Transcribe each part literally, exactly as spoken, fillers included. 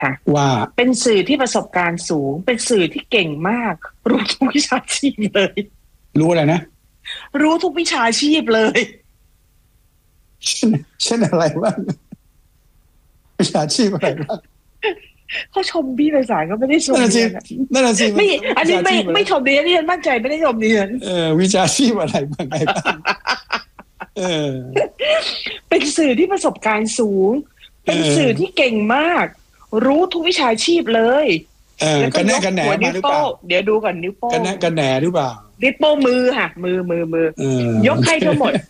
ค่ะว่าเป็นสื่อที่ประสบการณ์สูงเป็นสื่อที่เก่งมากรู้ทุกวิชาชีพเลยรู้อะไรนะรู้ทุกวิชาชีพเลยเช่นอะไรบ้างวิชาชีพอะไรบ้างเขาชมพี่ไพศาลก็ไม่ได้ชมเรียนนั่นแหละสิไม่อันนี้ไม่ไม่ชมเรียนนี่มั่นใจไม่ได้ชมเรียนเออวิชาชีพอะไรบ้างไงบ้างเออเป็นสื่อที่ประสบการณ์สูงเป็นสื่อที่เก่งมากรู้ทุกวิชาชีพเลยเออกันแน่กันแหนมาหรือเปล่าเดี๋ยวดูก่อนนิ้วโป้งกันแน่กันแหนหรือเปล่านิ้วโป้งมือค่ะมือมือมือยกให้ทั้งหมด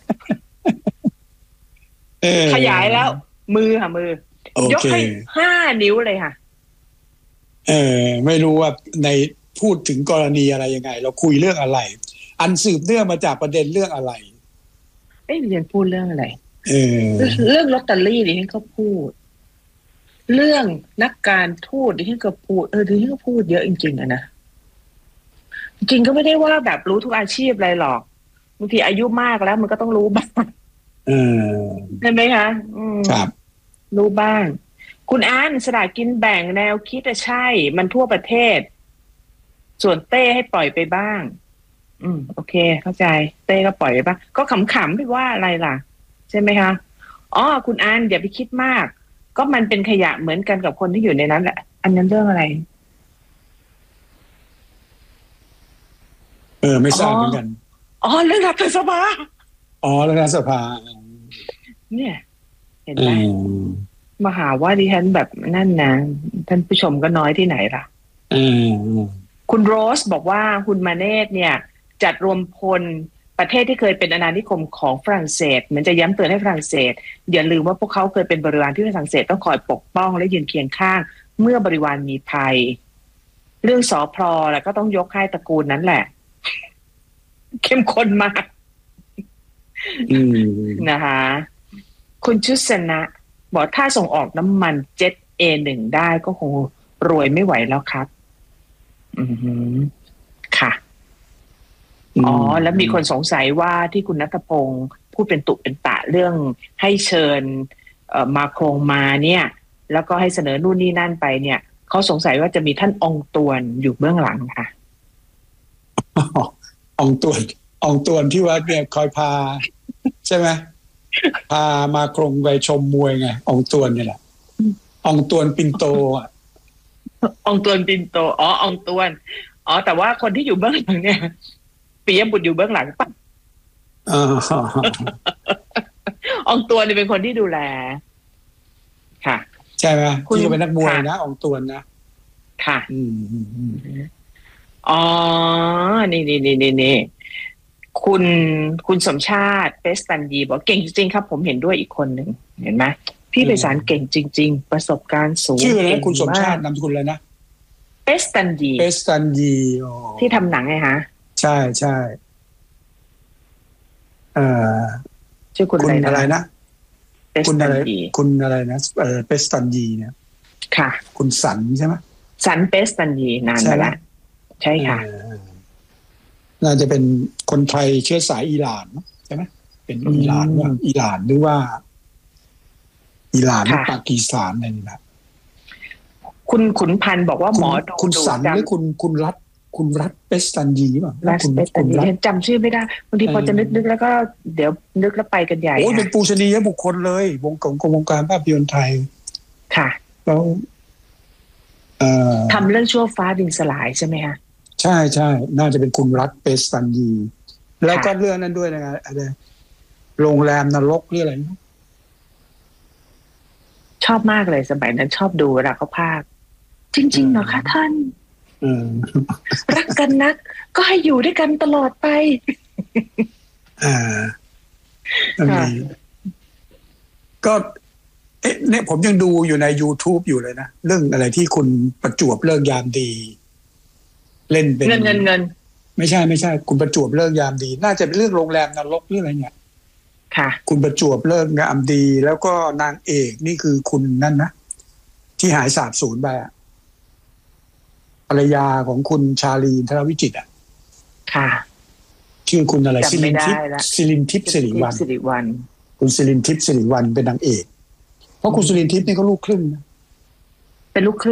ขยายแล้วมือค่ะมือยกให้ห้านิ้วเลยค่ะเออไม่รู้ว่าในพูดถึงกรณีอะไรยังไงเราคุยเรื่องอะไรอันสืบเนื่องมาจากประเด็นเรื่องอะไรเอ้ยเรียนพูดเรื่องอะไรเออเรื่องลอตเตอรี่ดิฉันก็พูดเรื่องนักการทูตดิฉันก็พูดเออดิฉันก็พูดเยอะจริงๆอะนะจริงก็ไม่ได้ว่าแบบรู้ทุกอาชีพอะไรหรอกบางทีอายุมากแล้วมันก็ต้องรู้บ้างเออใช่ไหมคะครับรู้บ้างคุณอ่านสลากกินแบ่งแนวคิดอะใช่มันทั่วประเทศส่วนเต้ให้ปล่อยไปบ้างอืมโอเคเข้าใจเต้ก็ปล่อยไปบ้างก็ขำๆไม่ว่าอะไรล่ะใช่ไหมคะอ๋อคุณอ่านอย่าไปคิดมากก็มันเป็นขยะเหมือนกันกับคนที่อยู่ในนั้นแหละอันนั้นเรื่องอะไรเออไม่ทราบเหมือนกันอ๋อเรื่องรัฐสภาอ๋อเรื่องรัฐสภาเนี่ยเห็นไหมมหาว่าดิฉันแบบนั่นนะท่านผู้ชมก็น้อยที่ไหนล่ะคุณโรสบอกว่าคุณมาเนตเนี่ยจัดรวมพลประเทศที่เคยเป็นอาณานิคมของฝรั่งเศสเหมือนจะย้ำเตือนให้ฝรั่งเศสอย่าลืมว่าพวกเขาเคยเป็นบริวารที่ฝรั่งเศสต้องคอยปกป้องและยืนเคียงข้างเมื่อบริวารมีภัยเรื่องสอพลอแล้วก็ต้องยกให้ตระกูลนั้นแหละเข้มข้นมากนะคะคุณชุสนะบอกถ้าส่งออกน้ำมันเจ็ต เอ หนึ่ง ได้ก็คงรวยไม่ไหวแล้วครับอือค่ะอ๋อแล้วมีคนสงสัยว่าที่คุณณัฐพงศ์พูดเป็นตุเป็นตะเรื่องให้เชิญเอ่อมาโครงมาเนี่ยแล้วก็ให้เสนอนู่นนี่นั่นไปเนี่ยเขาสงสัยว่าจะมีท่านองตวนอยู่เบื้องหลังค่ะองตวนองตวนที่ว่าเนี่ยคอยพาใช่ไหมพามาโครงไปชมมวยไงองตวนนี่แหละองตวนปินโตอ่ะองตวนปินโตอ๋อองตวนอ๋อแต่ว่าคนที่อยู่เบื้องหลังเนี่ยปิยบุตรอยู่เบื้องหลังป่ะอ๋อองตวนนี่เป็นคนที่ดูแลค่ะใช่ไหมที่เป็นนักมวยนะองตวนนะค่ะอ๋อนี่นี่นี่นี่นี่คุณคุณสมชาติเปสตันยีบอกเก่งจริงๆครับผมเห็นด้วยอีกคนหนึ่งเห็นไหมพี่ไพศาลเก่งจริงๆประสบการณ์สูงชื่ออะไรคุณสมชาตินามสกุลอะไรนะเปสตันยีเปสตันยีที่ทำหนังไงฮะใช่ใช่เอ่อชื่อคุณอะไรนะคุณอะไรคุณอะไรนะเออเปสตันยีเนี่ยค่ะคุณสันใช่ไหมสันเปสตันยีนานมาแล้วใช่ค่ะน่าจะเป็นคนไทยเชื้อสายอิหร่านใช่ไหมเป็นอิหร่านว่าอิหร่านหรือว่าอิหร่านหรือปากีสถานอะไรนี่นะคุณขุนพันธ์บอกว่าหมอดูคุณสันหรือคุณคุณรัฐคุณรัฐเปสตันยีหรือเปล่ารัฐเปสตันยีจำชื่อไม่ได้บางทีพอจะนึกนึกแล้วก็เดี๋ยวนึกแล้วไปกันใหญ่โอ้เป็นปูชนียบุคคลเลยวงของวงการภาพยนตร์ไทยค่ะแล้วทำเรื่องชั่วฟ้าดินสลายใช่ไหมคะใช่ใช่น่าจะเป็นคุณรัฐเปสตันยีแล้วก็เรื่องนั้นด้วยนะอะไรโรงแรมนรกหรืออะไรชอบมากเลยสมัยนั้นชอบดูเวลาเขาพากย์จริงๆเหรอคะท่านรักกันนักก็ให้อยู่ด้วยกันตลอดไปอ่าก็เอ๊ะเนี่ยผมยังดูอยู่ใน YouTube อยู่เลยนะเรื่องอะไรที่คุณประจวบเลิกยามดีเล่นเป็นเงินเงินเงินไม่ใช่ไม่ใช่คุณประจวบเลิกยามดีน่าจะเป็นเรื่องโรงแรมนรกหรืออะไรเนี่ยค่ะคุณประจวบเลิกยามดีแล้วก็นางเอกนี่คือคุณนั่นนะที่หายสาบสูญไปอ่ะภรรยาของคุณชาลีธนวิจิตรอ่ะค่ะชื่อคุณอะไรศิรินทิพย์ศิรินทิพย์สิริวัลย์สิริวัลย์คุณศิรินทิพย์สิริวัลย์เป็นนางเอกเพราะคุณศิรินทิพย์นี่ก็ลูกครึ่งนะเป็นลูกครึ่ง